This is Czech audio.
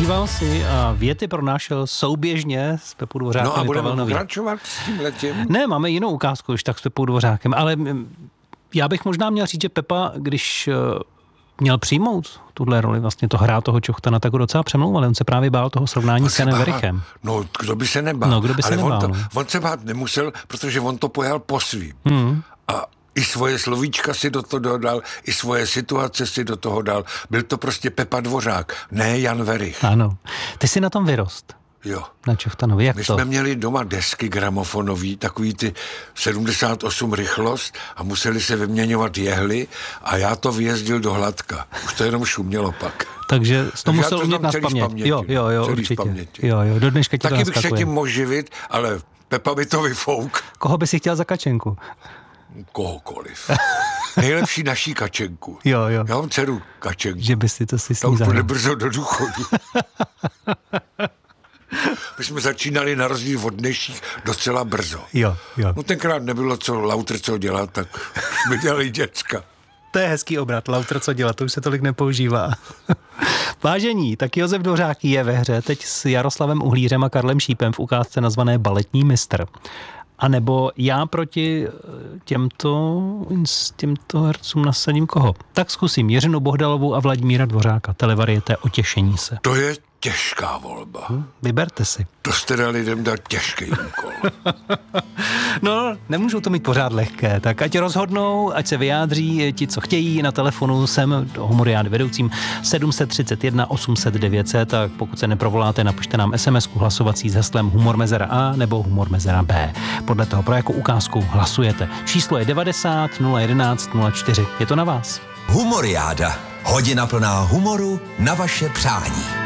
Zpíval si a věty pronášel souběžně s Pepou Dvořákem. No a budeme pokračovat s tím letím? Ne, máme jinou ukázku, už tak s Pepou Dvořákem, ale já bych možná měl říct, že Pepa, když měl přijmout tuhle roli, vlastně to hrát toho Čochtana, tak ho docela přemlouval. On se právě bál toho srovnání s Janem Werichem. No, kdo by se nebál. No, kdo by se ale nebál. On se bát nemusel, protože on to pojal po svým. A i svoje slovíčka si do toho dodal, i svoje situace si do toho dal. Byl to prostě Pepa Dvořák, ne Jan Werich. Ano. Ty jsi na tom vyrost. Jo. Na Čochtanovi, jak My to? jsme měli doma desky gramofonový, takový ty 78 rychlost a museli se vyměňovat jehly a já to vyjezdil do Hladka. Už to jenom šumělo pak. Takže jsi to musel umět na paměť. Jo, určitě. Jo, do dneška ti to taky bych naskakuje. se tím mohl živit, ale Pepa by to vyfouk. Koho by si chtěl za Kačenku? Kohokoliv. Nejlepší naší Kačenku. Jo. Já mám dceru Kačenku. Že bys si to si Ta už snízal. bude brzo do důchodu. My jsme začínali na rozdíl od dnešních docela brzo. Jo. No tenkrát nebylo Lautr co dělat, tak jsme dělali děcka. To je hezký obrat, Lautr co dělat, to už se tolik nepoužívá. Vážení, tak Josef Dvořák je ve hře teď s Jaroslavem Uhlířem a Karlem Šípem v ukázce nazvané Baletní mistr. A nebo já proti těmto hercům nasadím koho? Tak zkusím Jiřinu Bohdalovou a Vladimíra Dvořáka. Televariete Otěšení se. To je těžká volba. Vyberte si. To jste dali lidem dát těžký úkol. No, nemůžou to mít pořád lehké, tak ať rozhodnou, ať se vyjádří ti, co chtějí, na telefonu jsem do Humoriády vedoucím 731 800 900, tak pokud se neprovoláte, napište nám SMS-ku hlasovací s heslem Humor Mezera A nebo Humor Mezera B. Podle toho, pro jakou ukázku hlasujete. Číslo je 90 011 04. Je to na vás. Humoriáda. Hodina plná humoru na vaše přání.